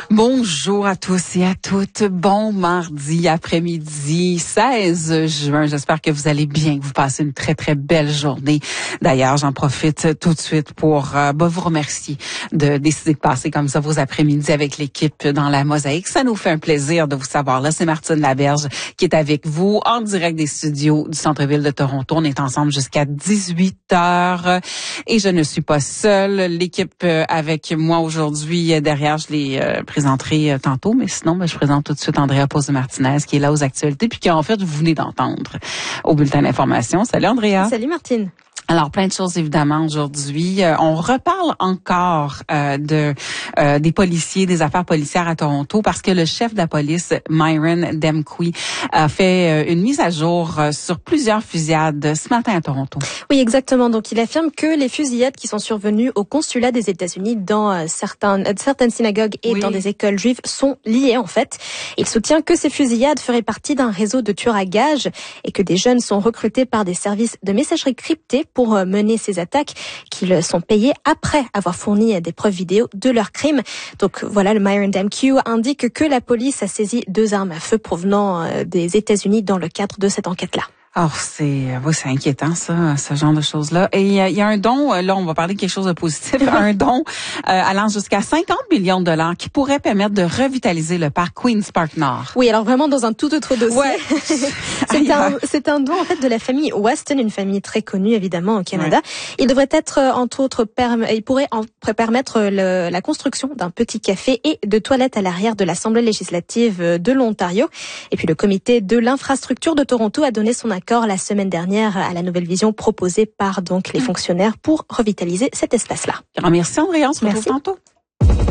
Bonjour à tous et à toutes. Bon mardi après-midi, 16 juin. J'espère que vous allez bien, que vous passez une très, très belle journée. D'ailleurs, j'en profite tout de suite pour vous remercier de décider de passer comme ça vos après-midi avec l'équipe dans la Mosaïque. Ça nous fait un plaisir de vous savoir. Là, c'est Martine Laberge qui est avec vous en direct des studios du centre-ville de Toronto. On est ensemble jusqu'à 18h et je ne suis pas seule. L'équipe avec moi aujourd'hui derrière, je l'ai présenterai tantôt, mais sinon, je présente tout de suite Andrea Pose-Martinez qui est là aux actualités puis qui en fait vous venez d'entendre au bulletin d'information. Salut Andrea. Salut Martine. Alors, plein de choses, évidemment, aujourd'hui. On reparle encore des policiers, des affaires policières à Toronto, parce que le chef de la police, Myron Demqui, a fait une mise à jour sur plusieurs fusillades ce matin à Toronto. Oui, exactement. Donc, il affirme que les fusillades qui sont survenues au consulat des États-Unis dans certaines synagogues et dans des écoles juives sont liées, en fait. Il soutient que ces fusillades feraient partie d'un réseau de tueurs à gages et que des jeunes sont recrutés par des services de messagerie cryptée pour mener ces attaques, qu'ils sont payés après avoir fourni des preuves vidéo de leurs crimes. Donc voilà, le Myron Demqui indique que la police a saisi 2 armes à feu provenant des États-Unis dans le cadre de cette enquête-là. Alors, c'est inquiétant, ça, ce genre de choses-là. Et il y a un don, là, on va parler de quelque chose de positif, un don allant jusqu'à 50 millions de dollars qui pourrait permettre de revitaliser le parc Queen's Park Nord. Oui, alors vraiment dans un tout autre dossier. Ouais. C'est un don, en fait, de la famille Weston, une famille très connue, évidemment, au Canada. Ouais. Il devrait être, entre autres, il pourrait permettre la construction d'un petit café et de toilettes à l'arrière de l'Assemblée législative de l'Ontario. Et puis, le comité de l'infrastructure de Toronto a donné son accord la semaine dernière à la nouvelle vision proposée par donc les fonctionnaires pour revitaliser cet espace-là. Grand merci Andrea, on se retrouve tantôt.